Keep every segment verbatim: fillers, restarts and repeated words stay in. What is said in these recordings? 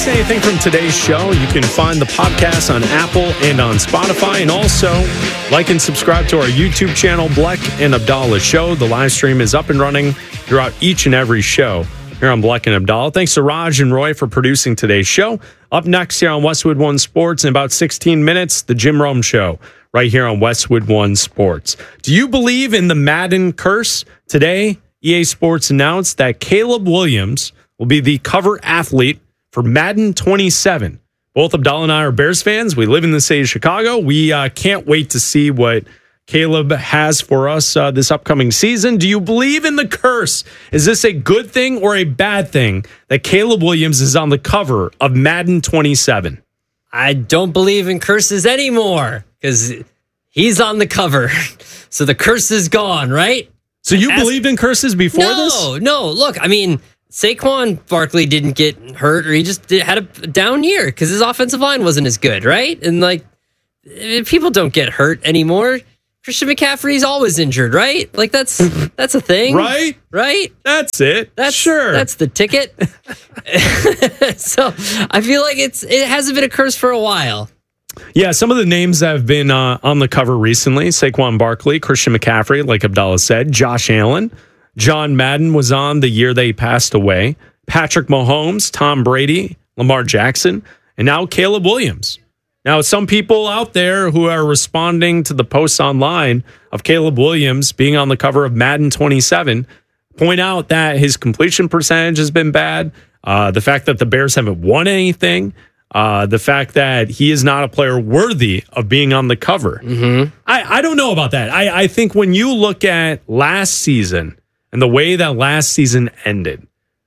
miss anything from today's show, you can find the podcast on Apple and on Spotify. And also, like and subscribe to our YouTube channel, Bleck and Abdallah Show. The live stream is up and running throughout each and every show here on Bleck and Abdallah. Thanks to Raj and Roy for producing today's show. Up next here on Westwood One Sports in about sixteen minutes, the Jim Rome Show right here on Westwood One Sports. Do you believe in the Madden curse? Today, E A Sports announced that Caleb Williams will be the cover athlete for Madden twenty-seven. Both Abdallah and I are Bears fans. We live in the city of Chicago. We uh, can't wait to see what Caleb has for us uh, this upcoming season. Do you believe in the curse? Is this a good thing or a bad thing that Caleb Williams is on the cover of Madden twenty-seven? I don't believe in curses anymore because he's on the cover. So the curse is gone, right? So you As- believed in curses before no, this? No, no. Look, I mean, Saquon Barkley didn't get hurt, or he just did, had a down year because his offensive line wasn't as good, right? And like, people don't get hurt anymore. Christian McCaffrey's always injured, right? Like that's that's a thing, right? Right? That's it. That's sure. That's the ticket. So I feel like it's it hasn't been a curse for a while. Yeah, some of the names that have been uh, on the cover recently: Saquon Barkley, Christian McCaffrey, like Abdallah said, Josh Allen. John Madden was on the year they passed away. Patrick Mahomes, Tom Brady, Lamar Jackson, and now Caleb Williams. Now, some people out there who are responding to the posts online of Caleb Williams being on the cover of Madden twenty-seven point out that his completion percentage has been bad. Uh, the fact that the Bears haven't won anything. Uh, the fact that he is not a player worthy of being on the cover. Mm-hmm. I, I don't know about that. I, I think when you look at last season, and the way that last season ended,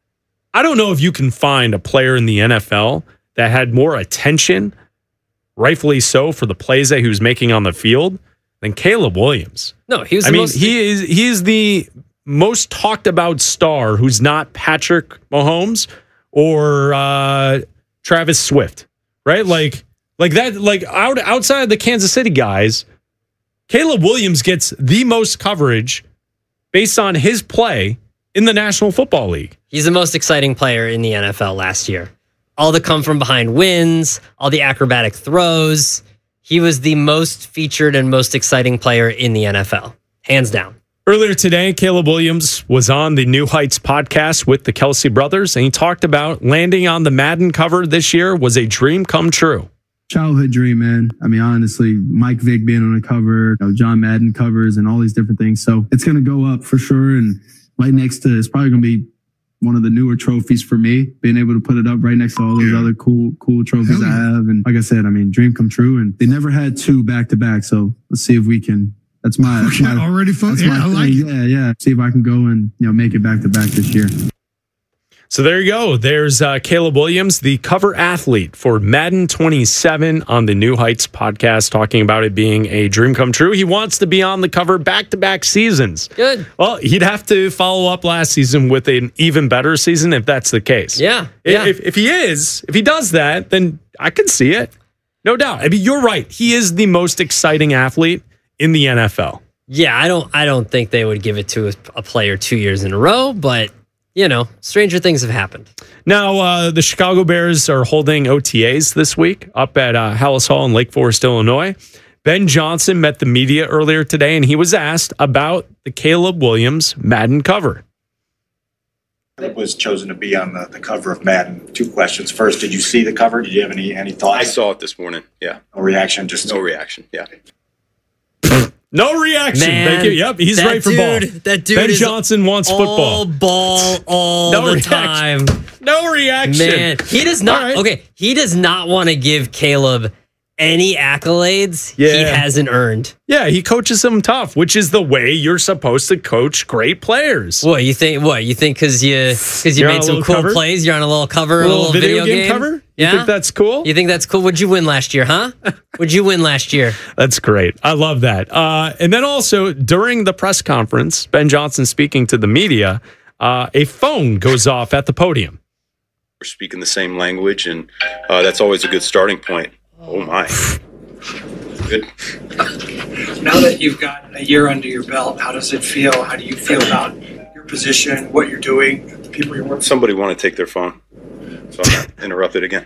I don't know if you can find a player in the N F L that had more attention, rightfully so, for the plays that he was making on the field than Caleb Williams. No, he was. I the mean, most... he is he is the most talked about star who's not Patrick Mahomes or uh, Travis Swift, right? Like, like that. Like out outside of the Kansas City guys, Caleb Williams gets the most coverage based on his play in the National Football League. He's the most exciting player in the N F L last year. All the come from behind wins, all the acrobatic throws. He was the most featured and most exciting player in the N F L, hands down. Earlier today, Caleb Williams was on the New Heights podcast with the Kelsey brothers, and he talked about landing on the Madden cover this year was a dream come true. Childhood dream, man. I mean, honestly, Mike Vick being on the cover, you know, John Madden covers and all these different things. So it's going to go up for sure. And right next to, it's probably going to be one of the newer trophies for me, being able to put it up right next to all those yeah. other cool, cool trophies yeah. I have. And like I said, I mean, dream come true. And they never had two back to back. So let's see if we can, that's my, that's my already fun. That's Yeah, my I thing. like it. Yeah, yeah. See if I can go and, you know, make it back to back this year. So there you go. There's uh, Caleb Williams, the cover athlete for Madden twenty-seven on the New Heights podcast, talking about it being a dream come true. He wants to be on the cover back-to-back seasons. Good. Well, he'd have to follow up last season with an even better season if that's the case. Yeah. If, yeah. if, if he is, if he does that, then I can see it. No doubt. I mean, you're right. He is the most exciting athlete in the N F L. Yeah, I don't I don't think they would give it to a, a player two years in a row, but you know, stranger things have happened. Now, uh, the Chicago Bears are holding O T As this week up at uh, Hallis Hall in Lake Forest, Illinois. Ben Johnson met the media earlier today, and he was asked about the Caleb Williams Madden cover. It was chosen to be on the, the cover of Madden. Two questions. First, did you see the cover? Did you have any any thoughts? I saw it this morning. Yeah. No reaction. Just no reaction. Yeah. No reaction. Man, Thank you. Yep, he's that ready for dude, ball. That dude Ben is Johnson wants all football. ball all No the reaction. time. No reaction. Man, he does not. Right. Okay, he does not want to give Caleb any accolades Yeah. he hasn't earned. Yeah, he coaches them tough, which is the way you're supposed to coach great players. What you think? What you think? Because you because you You're on made a some little cool cover? plays. You're on a little cover, A a little, little video, video, game, cover? You Yeah, think that's cool? You think that's cool? What'd you win last year, huh? What'd you win last year? That's great. I love that. Uh, and then also during the press conference, Ben Johnson speaking to the media, uh, a phone goes off at the podium. We're speaking the same language, and uh, that's always a good starting point. Oh, my. Good. Now that you've got a year under your belt, how does it feel? How do you feel about your position, what you're doing, the people you're working with? Somebody want to take their phone. so I'm not interrupted again.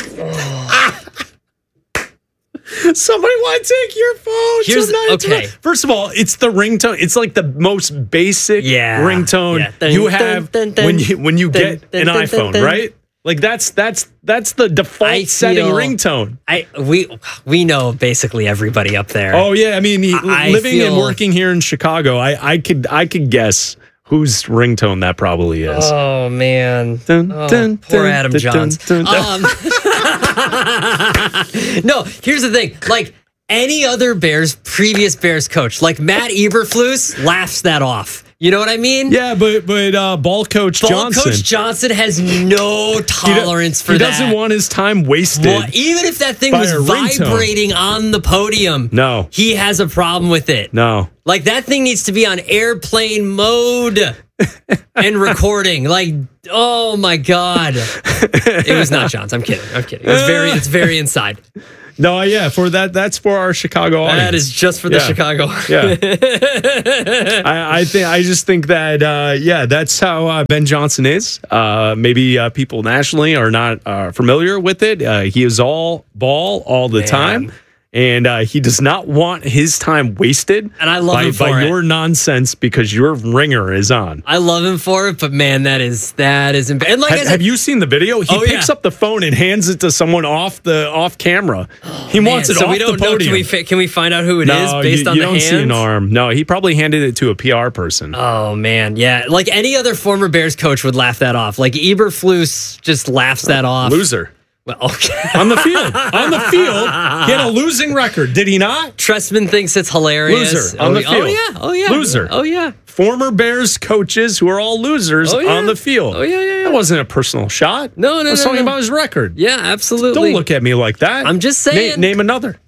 Somebody want to take your phone. Here's- so not okay. interrupt- First of all, it's the ringtone. It's like the most basic Yeah. ringtone Yeah. Dun, you dun, have dun, dun. when you when you Dun, get dun, an dun, iPhone, dun, dun. right? Like that's that's that's the default I setting feel- ringtone. I we we know basically everybody up there. Oh yeah, I mean, he, I living and feel- working here in Chicago, I I could I could guess whose ringtone that probably is. Oh man. Dun, Oh, dun, poor dun, Adam dun, Johns. dun, dun. Um, no, here's the thing. Like any other Bears, previous Bears coach, like Matt Eberflus laughs that off. You know what I mean? Yeah, but but uh, ball coach Ball Johnson, coach Johnson has no he do- tolerance for he that. doesn't want his time wasted. Well, even if that thing by was a ringtone. vibrating on the podium, No. he has a problem with it. No. Like that thing needs to be on airplane mode and recording. Like, oh my god, it was not John's. I'm kidding. I'm kidding. It's very, it's very inside. No, yeah, for that that's for our Chicago audience. That is just for the Yeah. Chicago. Yeah. I, I think I just think that uh, yeah, that's how uh, Ben Johnson is. Uh, maybe uh, people nationally are not uh, familiar with it. Uh, he is all ball all the Man. time, and uh, he does not want his time wasted. And I love by, him for by it. your nonsense because your ringer is on. I love him for it, but man, that is that is imp- and like I Have, said, have you seen the video? He Oh, picks yeah. up the phone and hands it to someone off the off camera. He man, wants it so off we don't the know. podium. Can we fi- can we find out who it is no, based you, on you the don't hands? see an arm. No, he probably handed it to a P R person. Oh man, yeah. Like any other former Bears coach would laugh that off. Like Eberflus just laughs that off. Loser. Well, okay. On the field. On the field. He had a losing record, did he not? Tressman thinks it's hilarious. Loser on oh, the field. Oh yeah. Oh yeah. Loser. Oh yeah. Former Bears coaches who are all losers Oh, yeah. on the field. Oh yeah. Yeah. yeah. That wasn't a personal shot. No, no, I was no, talking no. about his record. Yeah, absolutely. Don't look at me like that. I'm just Na- saying. name another.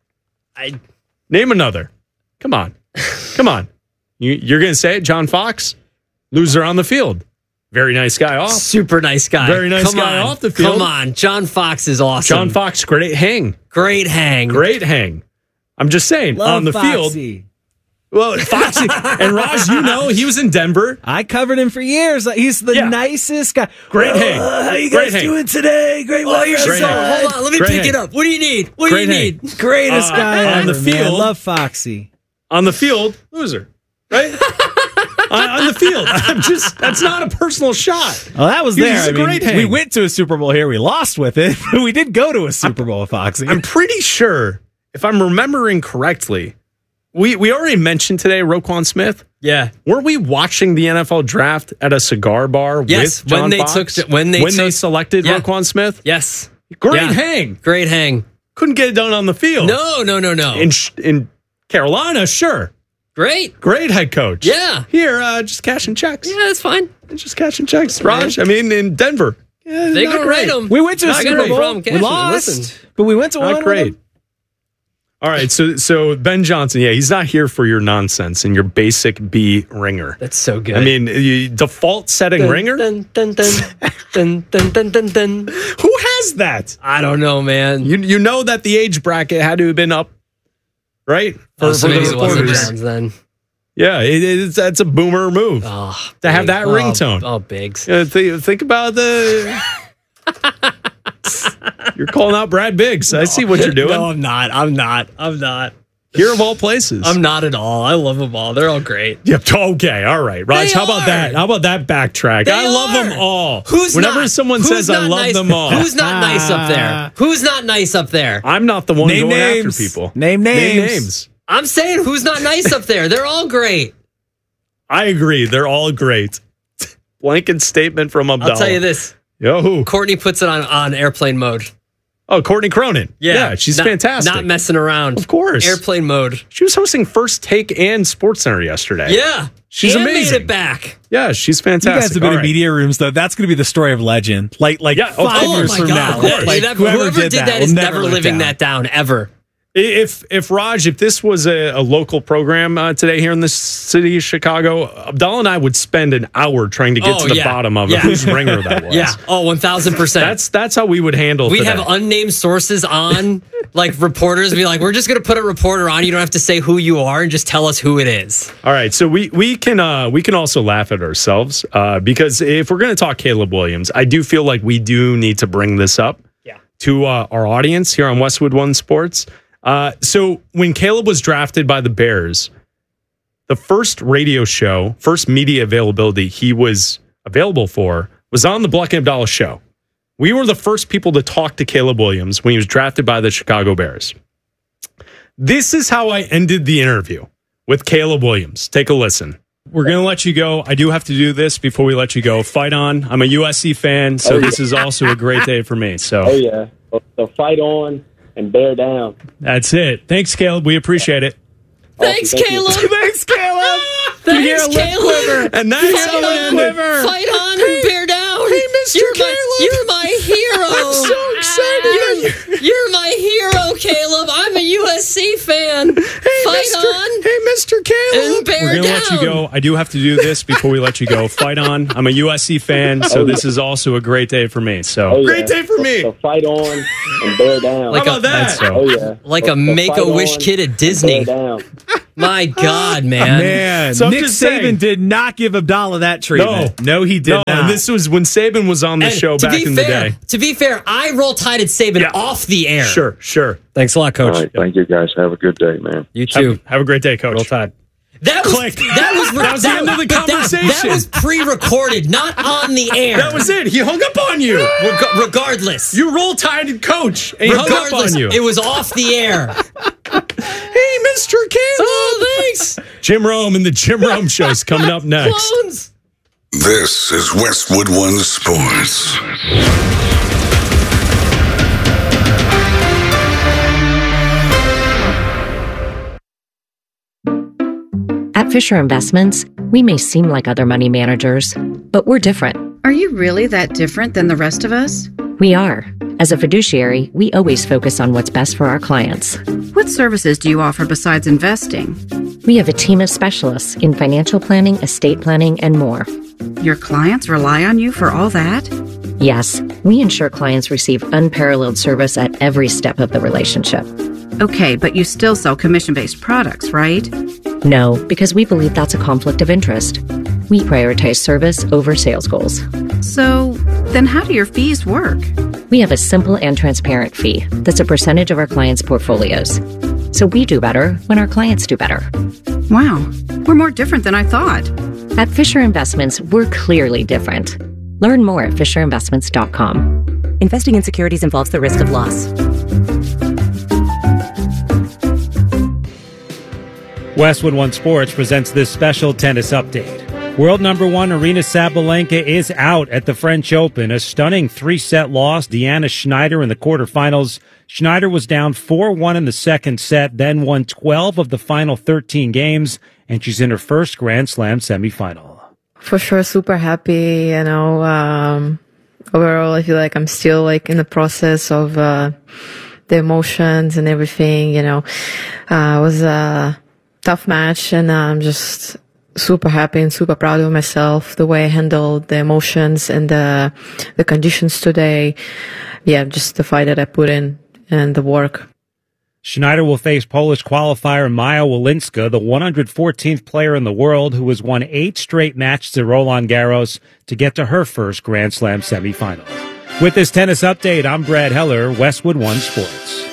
I, Name another. Come on. Come on. You, you're going to say it, John Fox? Loser on the field. Very nice guy off. super nice guy. Very nice Come guy on. off the field. Come on. John Fox is awesome. John Fox, great hang. Great hang. Great hang. I'm just saying, Love on the Foxy. field. Well, Foxy. And Raj, you know, he was in Denver. I covered him for years. He's the Yeah. nicest guy. Great hang. Uh, how you Great guys hang. doing today? Great Oh, weather. you're Great so, hang. hold on. Let me Great pick hang. it up. What do you need? What Great do you hang. need? Greatest Uh, guy on the ever, man. field. Love Foxy. On the field, loser. Right? on, on the field. I'm just, that's not a personal shot. Well, that was He was there. a I mean, great hang. we went to a Super Bowl here. We lost with it. But we did go to a Super Bowl with Foxy. I'm pretty sure, if I'm remembering correctly, we, we already mentioned today Roquan Smith. Yeah. Were we watching the N F L draft at a cigar bar Yes, with John when they Fox? took- when they when they took- selected Yeah. Roquan Smith? Yes. Great Yeah. hang. Great hang. Couldn't get it done on the field. No, no, no, no. In, in Carolina, sure. Great. Great head coach. Yeah. Here, uh, just cashing checks. Yeah, that's fine. Just cashing checks. Raj, I mean, in Denver. Yeah, They not can great. rate them. we went to a Not Super great. Bowl. Problem We catching it. lost, Listen. but we went to one. Not with great. them. All right, so so Ben Johnson, yeah, he's not here for your nonsense and your basic B ringer. That's so good. I mean, you, default setting dun, ringer? Dun, dun, dun, dun, dun, dun, dun, dun. Who has that? I don't know, man. You you know that the age bracket had to have been up, right? Oh, so maybe the it wasn't reporters. Jones then. Yeah, it, it's that's a boomer move Oh, to have big. that Oh, ringtone. Oh, Biggs. Uh, th- think about the. You're calling out Brad Biggs. I see what you're doing. No, I'm not. I'm not. I'm not. Here of all places. I'm not at all. I love them all. They're all great. Yep. Okay. All right. Raj, They how about are. that? How about that backtrack? They I love are. them all. Who's Whenever not? someone Who's says I not love nice? them all, Who's not nice up there? Who's not nice up there? I'm not the one Name going names. after people. Name names. Name names. I'm saying who's not nice up there? They're all great. I agree. They're all great. Blanket statement from Abdallah. I'll tell you this. Yo, who? Courtney puts it on, on airplane mode. Oh, Courtney Cronin. Yeah, she's Not- fantastic. Not messing around. Of course. Airplane mode. She was hosting First Take and Sports Center yesterday. Yeah. She's and amazing. made it back. Yeah, she's You fantastic. guys have been All in right. media rooms, though. That's going to be the story of legend. Like, like Yeah, of five course. years Oh my from God. now. That- Like, that- whoever, whoever did, that, is will never live living down. that down ever. If if Raj, if this was a, a local program uh, today here in the city of Chicago, Abdallah and I would spend an hour trying to get Oh, to the yeah. bottom of Yeah. it, whose ringer that was. Yeah. Oh, one thousand percent. That's that's how we would handle. We'd today. have unnamed sources on, like reporters be like, we're just going to put a reporter on. You don't have to say who you are and just tell us who it is. All right, so we we can uh, we can also laugh at ourselves uh, because if we're going to talk Caleb Williams, I do feel like we do need to bring this up Yeah. to uh, our audience here on Westwood One Sports. Uh, so when Caleb was drafted by the Bears, the first radio show, first media availability he was available for was on the Bleck and Abdallah show. We were the first people to talk to Caleb Williams when he was drafted by the Chicago Bears. This is how I ended the interview with Caleb Williams. Take a listen. We're going to let you go. I do have to do this before we let you go. Fight on. I'm a U S C fan, so Oh, yeah. this is also a great day for me. So Oh, yeah. So fight on and bear down. that's it. Thanks, Caleb. We appreciate it. Thanks, Thank you. Caleb. Thanks, Caleb. Thanks, Caleb. And that's Fight how it on, ended. fight on and bear down. Hey, Mister you're Caleb. My, you're my hero. I'm so excited. You're, you're my hero, Caleb. I'm a U S C fan. Hey, fight Mister on Hey, Mister Caleb. and bear We're going to down. let you go. I do have to do this before we let you go. Fight on. I'm a U S C fan, so Oh, this is also a great day for me. Oh, So yeah. Great day for me. So fight on and bear down. Like How about a- that? that's so. Oh, yeah. Like So- a so Make-A-Wish fight on kid at and Disney. bear down. My God, man. Man, So I'm Nick just Saban saying- did not give Abdallah that treatment. No, he did No, not. and this was when Saban was on the And show to back be in fair, the day. To be fair, I roll tided Saban Yeah. off the air. Sure, sure. Thanks a lot, All Coach. right. Thank you, guys. Have a good day, man. You too. Have, have a great day, Coach. Roll Tide. That was Click. that was That was the end of the but that- conversation. That, was pre-recorded, not on the air. That was it. He hung up on you. Reg- regardless. You roll tide Coach, and he hung up regardless, on you. it was off the air. Hey, Mister Caleb. Oh, thanks. Jim Rome and the Jim Rome Show is coming up next. Clones. This is Westwood One Sports. At Fisher Investments, we may seem like other money managers, but we're different. Are you really that different than the rest of us? We are. As a fiduciary, we always focus on what's best for our clients. What services do you offer besides investing? We have a team of specialists in financial planning, estate planning, and more. Your clients rely on you for all that? Yes, we ensure clients receive unparalleled service at every step of the relationship. Okay, but you still sell commission-based products, right? No, because we believe that's a conflict of interest. We prioritize service over sales goals. So, then how do your fees work? We have a simple and transparent fee that's a percentage of our clients' portfolios. So we do better when our clients do better. Wow, we're more different than I thought. At Fisher Investments, we're clearly different. Learn more at fisher investments dot com. Investing in securities involves the risk of loss. Westwood One Sports presents this special tennis update. World number one Arina Sabalenka is out at the French Open. A stunning three-set loss. Deanna Schneider in the quarterfinals. Schneider was down four one in the second set, then won twelve of the final thirteen games, and she's in her first Grand Slam semifinal. For sure, super happy. You know, um, overall, I feel like I'm still like in the process of uh, the emotions and everything. You know, uh, it was a tough match, and I'm just super happy and super proud of myself, the way I handled the emotions and the the conditions today. Yeah, just the fight that I put in and the work. Schneider will face Polish qualifier Maja Walinska, the one hundred fourteenth player in the world who has won eight straight matches at Roland Garros to get to her first Grand Slam semifinal. With this tennis update, I'm Brad Heller, Westwood One Sports.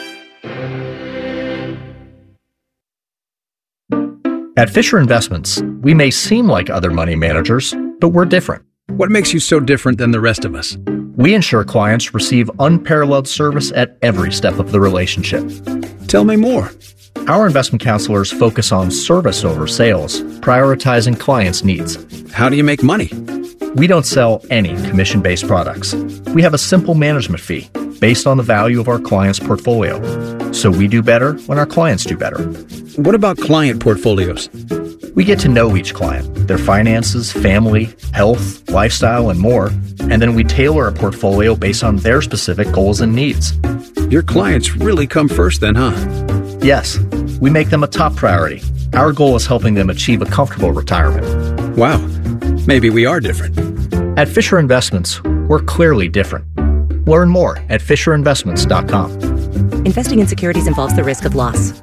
At Fisher Investments, we may seem like other money managers, but we're different. What makes you so different than the rest of us? We ensure clients receive unparalleled service at every step of the relationship. Tell me more. Our investment counselors focus on service over sales, prioritizing clients' needs. How do you make money? We don't sell any commission-based products. We have a simple management fee based on the value of our client's portfolio. So we do better when our clients do better. What about client portfolios? We get to know each client, their finances, family, health, lifestyle, and more, and then we tailor a portfolio based on their specific goals and needs. Your clients really come first then, huh? Yes, we make them a top priority. Our goal is helping them achieve a comfortable retirement. Wow, maybe we are different. At Fisher Investments, we're clearly different. Learn more at fisher investments dot com. Investing in securities involves the risk of loss.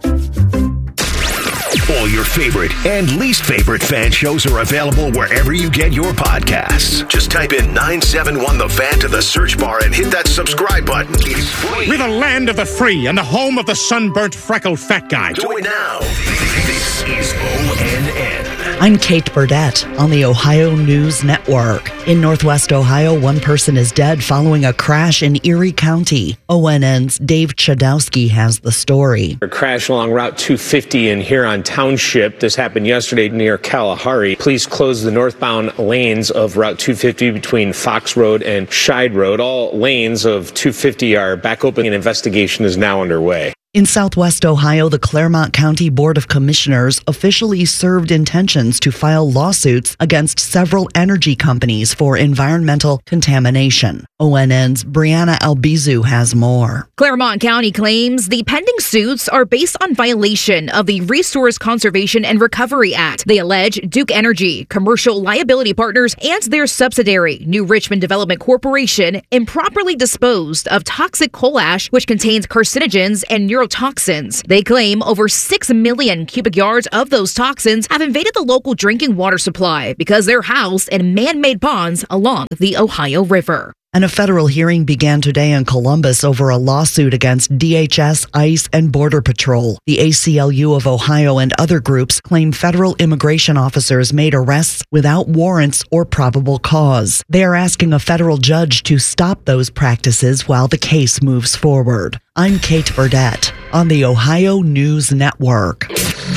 All your favorite and least favorite fan shows are available wherever you get your podcasts. Just type in nine seven one The Fan to the search bar and hit that subscribe button. It's free. We're the land of the free and the home of the sunburnt, freckled fat guy. Do it now. This is O N N. I'm Kate Burdett on the Ohio News Network. In Northwest Ohio, one person is dead following a crash in Erie County. O N N's Dave Chudowski has the story. A crash along Route two fifty in Huron Township. This happened yesterday near Kalahari. Police closed the northbound lanes of Route two fifty between Fox Road and Scheid Road. All lanes of two fifty are back open. An investigation is now underway. In Southwest Ohio, the Claremont County Board of Commissioners officially served intentions to file lawsuits against several energy companies for environmental contamination. O N N's Brianna Albizu has more. Claremont County claims the pending suits are based on violation of the Resource Conservation and Recovery Act. They allege Duke Energy, commercial liability partners, and their subsidiary, New Richmond Development Corporation, improperly disposed of toxic coal ash, which contains carcinogens and neurotoxins. They claim over six million cubic yards of those toxins have invaded the local drinking water supply because they're housed in man-made ponds along the Ohio River. And a federal hearing began today in Columbus over a lawsuit against D H S, ICE, and Border Patrol. The A C L U of Ohio and other groups claim federal immigration officers made arrests without warrants or probable cause. They are asking a federal judge to stop those practices while the case moves forward. I'm Kate Burdett on the Ohio News Network.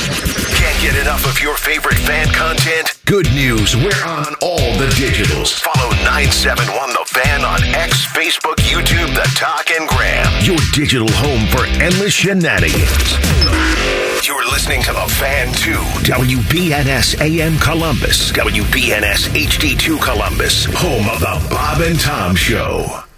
Get enough of your favorite fan content? Good news, we're on all the digitals. Follow nine seven one The Fan on X, Facebook, YouTube, The Talk, and Gram. Your digital home for endless shenanigans. You're listening to The Fan two, W B N S A M Columbus, W B N S H D two Columbus, home of The Bob and Tom Show.